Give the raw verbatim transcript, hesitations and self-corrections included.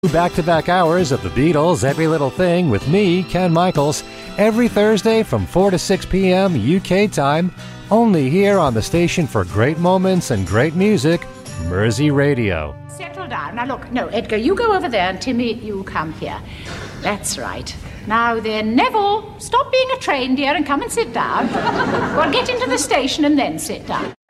Back-to-back hours of the Beatles' Every Little Thing with me, Ken Michaels, every Thursday from four to six p.m. U K time, only here on the station for great moments and great music, Mersey Radio. Settle down. Now look, no, Edgar, you go over there and Timmy, you come here. That's right. Now then, Neville, stop being a train, dear, and come and sit down. Well, get into the station and then sit down.